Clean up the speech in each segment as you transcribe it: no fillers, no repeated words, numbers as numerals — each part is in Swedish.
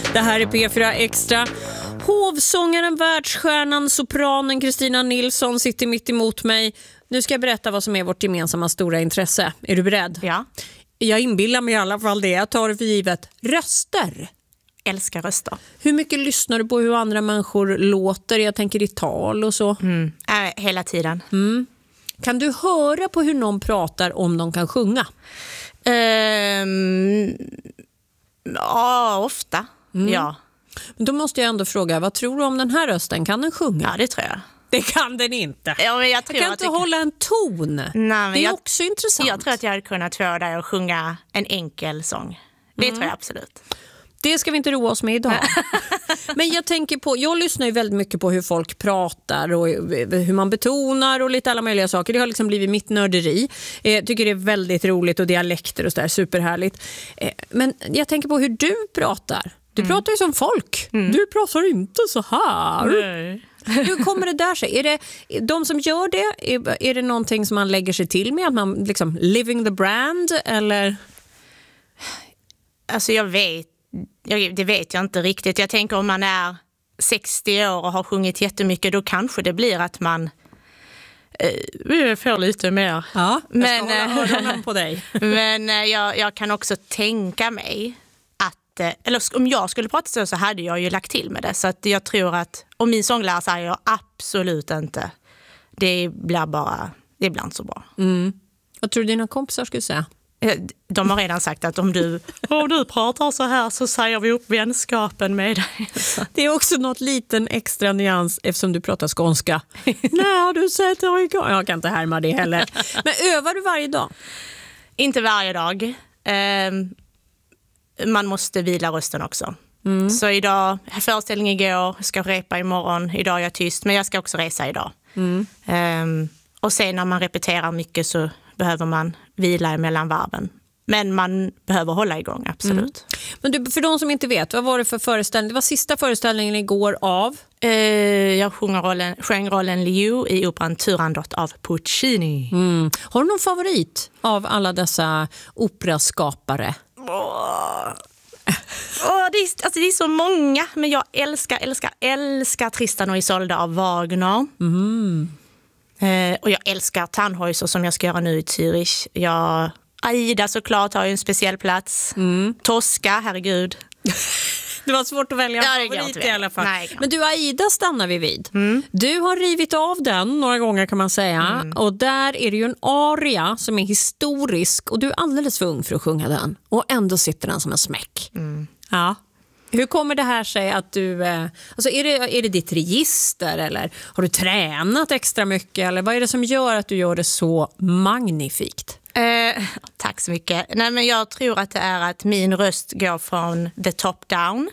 Det här är P4 Extra. Hovsångaren, världsstjärnan, sopranen Kristina Nilsson sitter mitt emot mig. Nu ska jag berätta vad som är vårt gemensamma stora intresse. Är du beredd? Ja. Jag inbillar mig i alla fall det. Jag tar det för givet. Röster. Älskar röster. Hur mycket lyssnar du på hur andra människor låter? Jag tänker i tal och så. Hela tiden. Kan du höra på hur någon pratar om de kan sjunga? Ja, ofta. Ja. Men då måste jag ändå fråga, vad tror du om den här rösten? Kan den sjunga? Ja, det tror jag. Det kan den inte. Ja, men jag tror kan att inte hålla en ton. Nej, men det är också intressant. Jag tror att jag hade kunnat få dig att sjunga en enkel sång. Det tror jag absolut. Det ska vi inte roa oss med idag. Men jag lyssnar ju väldigt mycket på hur folk pratar och hur man betonar och lite alla möjliga saker. Det har liksom blivit mitt nörderi. Tycker det är väldigt roligt och dialekter och sådär, superhärligt. Men jag tänker på hur du pratar. Du pratar ju som folk. Du pratar inte så här. Nej. Hur kommer det där sig? Är det de som gör det? Är det någonting som man lägger sig till med? Att man liksom living the brand? Eller? Alltså det vet jag inte riktigt. Jag tänker om man är 60 år och har sjungit jättemycket, då kanske det blir att man får lite mer. Ja, jag ska hålla öronen på dig. Men jag kan också tänka mig att, eller om jag skulle prata så hade jag ju lagt till med det. Så att jag tror att, om min sånglärare säger jag absolut inte. Det blir inte så bra. Vad tror du dina kompisar skulle säga? De har redan sagt att om du pratar så här så säger vi upp vänskapen med dig. Det är också något liten extra nyans eftersom du pratar skånska. Nej, du sätter igång. Jag kan inte härma det heller. Men övar du varje dag? Inte varje dag. Man måste vila rösten också. Så idag, föreställning igår, ska repa imorgon. Idag är jag tyst, men jag ska också resa idag. Och sen när man repeterar mycket så behöver man vila mellan varven. Men man behöver hålla igång, absolut. Men du, för de som inte vet, vad var det för föreställning? Det var sista föreställningen igår av? Jag sjöng rollen Liu i operan Turandot av Puccini. Har du någon favorit av alla dessa operaskapare? Det är så många, men jag älskar Tristan och Isolde av Wagner. Och jag älskar Tannhäuser som jag ska göra nu i Zürich. Aida såklart har ju en speciell plats. Tosca, herregud. Det var svårt att välja en favorit i alla fall. Nej. Men du, Aida stannar vi vid. Du har rivit av den några gånger kan man säga. Och där är det ju en aria som är historisk. Och du är alldeles för ung för att sjunga den. Och ändå sitter den som en smäck. Ja. Hur kommer det här sig att du... Alltså är det ditt register eller har du tränat extra mycket? Eller vad är det som gör att du gör det så magnifikt? Tack så mycket. Nej, men jag tror att det är att min röst går från the top down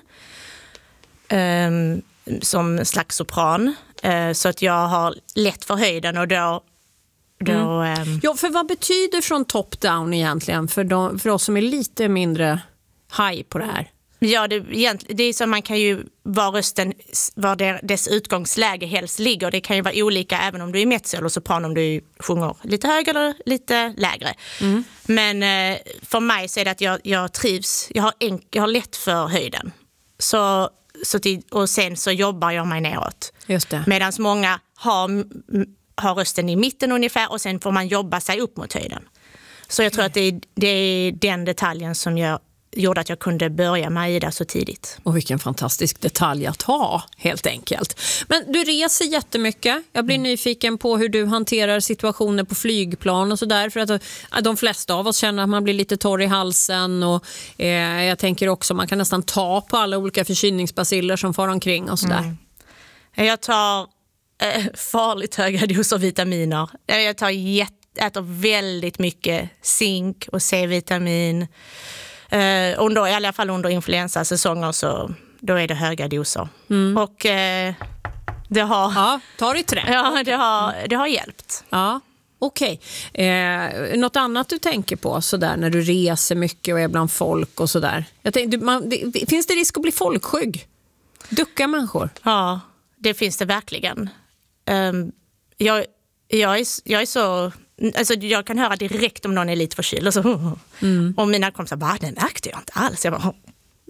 som slags sopran. Så att jag har lätt för höjden och då Ja, för vad betyder från top down egentligen för oss som är lite mindre high på det här? Ja, det är så man kan ju var dess utgångsläge helst ligger. Det kan ju vara olika även om du är mezzo eller sopran, om du sjunger lite högre eller lite lägre. Men för mig så är det att jag trivs. Jag har lätt för höjden. Och sen så jobbar jag mig neråt. Just det. Medan många har rösten i mitten ungefär och sen får man jobba sig upp mot höjden. Så jag tror att det är den detaljen som gjorde att jag kunde börja med Aida så tidigt. Och vilken fantastisk detalj att ha, helt enkelt. Men du reser jättemycket. Jag blir nyfiken på hur du hanterar situationer på flygplan och sådär. För att de flesta av oss känner att man blir lite torr i halsen. Och jag tänker också att man kan nästan ta på alla olika förkylningsbaciller som far omkring och sådär. Jag tar farligt höga doser vitaminer. Jag äter väldigt mycket zink och C-vitamin. I alla fall under influensasäsonger så då är det höga doser. Och det har... Ja, tar i trä. Ja, det har hjälpt. Ja, okej. Något annat du tänker på sådär när du reser mycket och är bland folk och sådär? Finns det risk att bli folkskygg? Duckar människor? Ja, det finns det verkligen. Jag är så... Alltså jag kan höra direkt om någon är lite förkyld och så. Och mina kompisar bara, det märkte jag inte alls. Jag bara,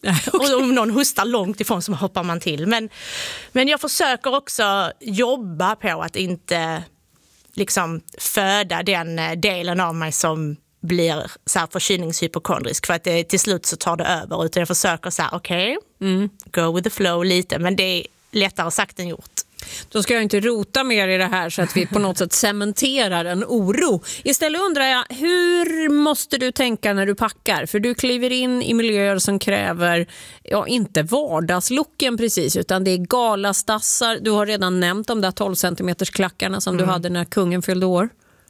Och om någon hostar långt ifrån så hoppar man till. Men jag försöker också jobba på att inte liksom föda den delen av mig som blir så här förkylningshypokondrisk, för att det, till slut så tar det över. Utan jag försöker så här, go with the flow lite, men det är lättare sagt än gjort. Då ska jag inte rota mer i det här så att vi på något sätt cementerar en oro. Istället undrar jag, hur måste du tänka när du packar? För du kliver in i miljöer som kräver, inte vardagslooken precis, utan det är galastassar. Du har redan nämnt de där 12 centimeters klackarna som du hade när kungen fyllde år.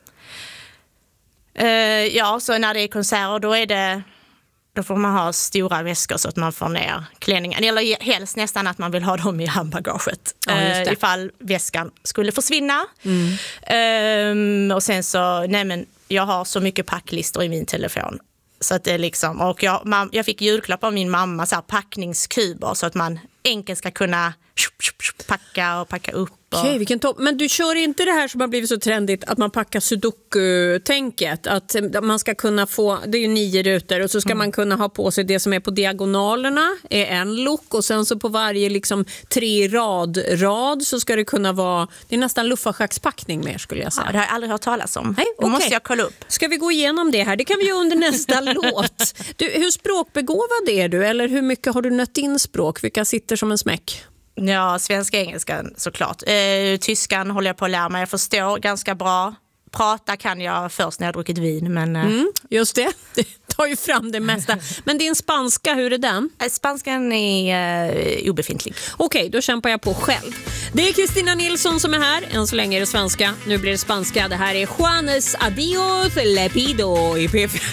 Så när det är konserter då får man ha stora väskor så att man får ner klänningen. Eller helst nästan att man vill ha dem i handbagaget. Ifall väskan skulle försvinna. Och sen så, jag har så mycket packlistor i min telefon. Så att det är liksom, och jag fick julklapp av min mamma, så här packningskuber, så att man enkelt ska kunna packa och packa upp. Okej, vilken topp. Men du kör inte det här som har blivit så trendigt att man packar sudoku-tänket, att man ska kunna få, det är ju 9 rutor, och så ska man kunna ha på sig det som är på diagonalerna är en look, och sen så på varje liksom 3 rad så ska det kunna vara, det är nästan luffarschackspackning mer, skulle jag säga. Ja, det har jag aldrig hört talas om. Nej, det måste jag kolla upp. Ska vi gå igenom det här? Det kan vi göra under nästa låt. Hur språkbegåvad är du? Eller hur mycket har du nött in språk? Vilka sitter som en smäck? Ja, svenska, engelskan såklart. Tyskan håller jag på att lära mig. Jag förstår ganska bra. Prata kan jag först när jag har druckit vin. Men, just det tar ju fram det mesta. Men din spanska, hur är den? Spanskan är obefintlig. Okej, då kämpar jag på själv. Det är Kristina Nilsson som är här. Än så länge är det svenska. Nu blir det spanska. Det här är Juanes Adios Le Pido i P4.